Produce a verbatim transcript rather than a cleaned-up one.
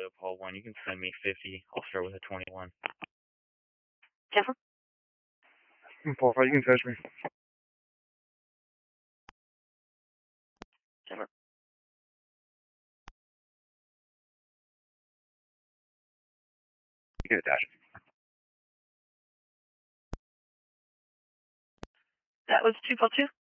Paul one. You can send me fifty. I'll start with a twenty-one. Jennifer? Paul five, you can touch me. Jennifer? You can attach it. That was two Paul two?